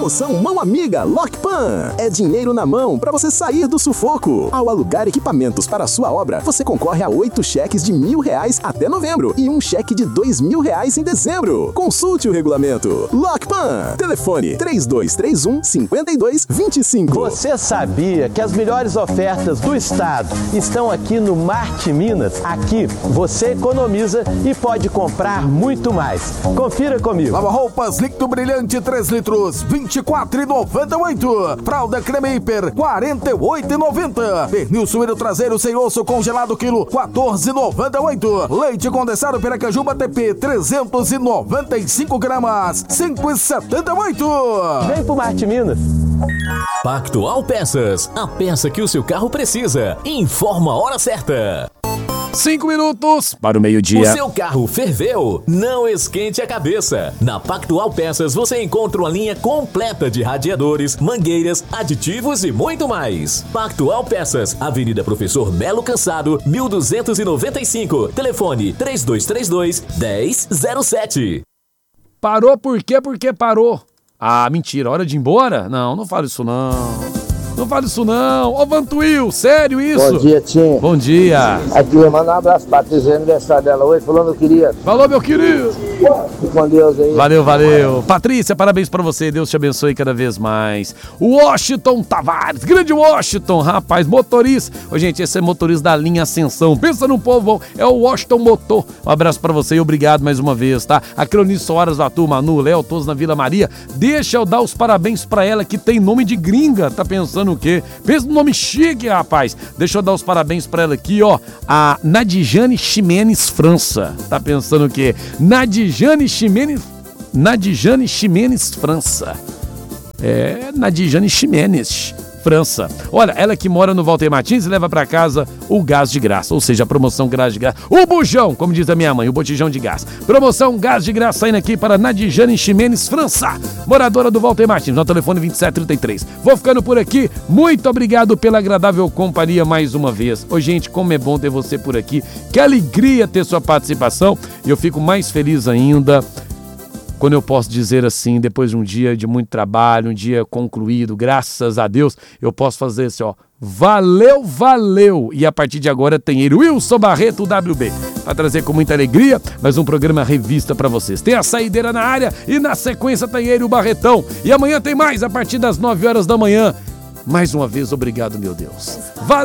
Promoção Mão Amiga Lockpan. É dinheiro na mão para você sair do sufoco. Ao alugar equipamentos para a sua obra, você concorre a 8 cheques de R$1.000 até novembro e um cheque de R$2.000 em dezembro. Consulte o regulamento. Lockpan. Telefone 3231-5225. Você sabia que as melhores ofertas do estado estão aqui no Marte Minas? Aqui você economiza e pode comprar muito mais. Confira comigo. Lava-roupas líquido brilhante 3 litros, R$24,98. Fralda creme hiper, R$48,90. Pernil suíno traseiro sem osso congelado quilo, R$14,98. Leite condensado Piracanjuba TP, 395 gramas, R$5,78. Vem pro Marte Minas. Pactual Peças, a peça que o seu carro precisa. Informa a hora certa. 5 minutos para o meio-dia. O seu carro ferveu? Não esquente a cabeça. Na Pactual Peças você encontra uma linha completa de radiadores, mangueiras, aditivos e muito mais. Pactual Peças, Avenida Professor Melo Cansado, 1295. Telefone 3232-1007. Parou por quê? Porque parou. Ah, mentira, hora de ir embora? Não fala isso não. Não fala isso não. Ô Vantuil, sério isso? Bom dia, Tim. Bom dia. Aqui, manda um abraço pra Patrícia, aniversário dela hoje, falando que queria. Falou, meu querido. Fique com Deus aí. Valeu. Patrícia, parabéns pra você. Deus te abençoe cada vez mais. O Washington Tavares, grande Washington, rapaz, motorista. Ô, gente, esse é motorista da linha Ascensão. Pensa no povo bom, é o Washington Motor. Um abraço pra você e obrigado mais uma vez, tá? A Cronista Horas Vatu, Manu, Léo, todos na Vila Maria. Deixa eu dar os parabéns pra ela, que tem nome de gringa. Tá pensando o quê? Pensa no nome chique, rapaz. Deixa eu dar os parabéns pra ela aqui, ó. A Nadijane Ximenes França. Tá pensando o quê? Nadijane Ximenes França. É, Nadijane Ximenes França. Olha, ela que mora no Walter Martins e leva pra casa o gás de graça, ou seja, a promoção gás de graça. O bujão, como diz a minha mãe, o botijão de gás. Promoção gás de graça saindo aqui para Nadijane Ximenes França, moradora do Walter Martins, no telefone 2733. Vou ficando por aqui. Muito obrigado pela agradável companhia mais uma vez. Ô, gente, como é bom ter você por aqui. Que alegria ter sua participação. E eu fico mais feliz ainda quando eu posso dizer assim, depois de um dia de muito trabalho, um dia concluído, graças a Deus, eu posso fazer assim, ó, valeu! E a partir de agora tem ele, Wilson Barreto, WB, para trazer com muita alegria mais um programa Revista para vocês. Tem a Saideira na área e na sequência tem ele, o Barretão. E amanhã tem mais, a partir das 9 horas da manhã. Mais uma vez, obrigado, meu Deus. Valeu!